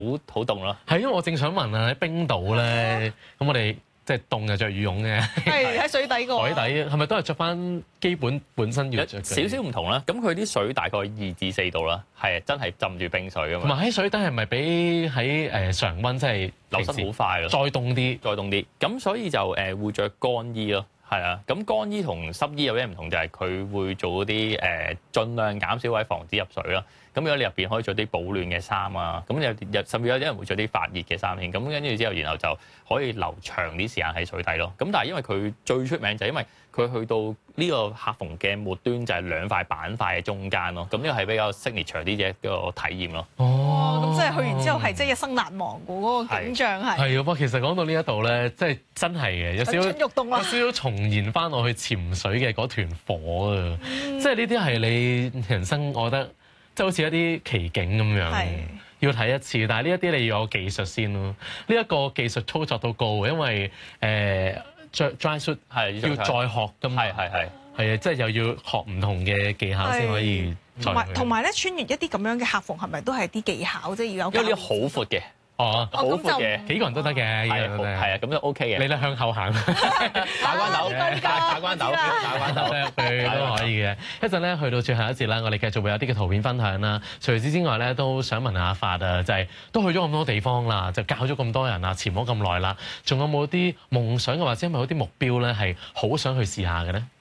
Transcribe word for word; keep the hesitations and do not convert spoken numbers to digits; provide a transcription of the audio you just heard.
好好凍咯。 係因為我正想問啊，喺冰島咧，咁我哋即係凍就着羽絨嘅， 係喺水底個海底係咪都係着翻基本本身要着少少唔同啦。咁佢啲水大概二至四度啦，係真係浸住冰水㗎嘛。 同埋喺水底係咪比喺誒常溫即係流失好快咯？ 再凍啲， 再凍啲。咁所以就誒會着乾衣咯。係啊，咁乾衣同濕衣有咩唔同？就係佢會做嗰啲誒，盡量減少位防止入水啦。咁如果你入邊可以着啲保暖嘅衫啊，咁有甚至有啲人會着啲發熱嘅衫添。咁跟住之後，然後就可以留長啲時間喺水底咯。咁但係因為佢最出名就係因為佢去到呢個客縫嘅末端就係兩塊板塊嘅中間咯。咁呢個係比較 signature 啲嘅一個體驗咯。 哦，咁即係去完之後係即係一生難忘嘅嗰個景象係。 係啊，不過其實講到呢一度咧，即係真係嘅，有少少蠢動啦， 有少少重燃翻我去潛水嘅嗰團火啊！ 嗯、 即係呢啲係你人生，我覺得即係好似一啲奇景咁樣，要睇一次。但係呢一啲你要有技術先咯。呢、這、一個技術操作都高嘅，因為誒著 dry suit 係要再學㗎嘛。係係係係啊，即係又要學唔同嘅技巧先可以。 同埋同埋咧，穿越一啲咁樣嘅客縫係咪都係啲技巧即係要有？ 因為呢好闊嘅。哦，好闊嘅， 幾個人都得嘅，係係啊，咁就 OK 嘅。 你咧向後行， 打關斗，打關斗，打關斗， 佢都可以嘅。一陣咧去到最後一節啦，我哋繼續會有啲嘅圖片分享啦。除此之外咧，都想問下阿發啊，就係都去咗咁多地方啦，就教咗咁多人啊，潛咗咁耐啦，仲有冇啲夢想嘅或者係咪有啲目標咧，係好想去試下嘅咧？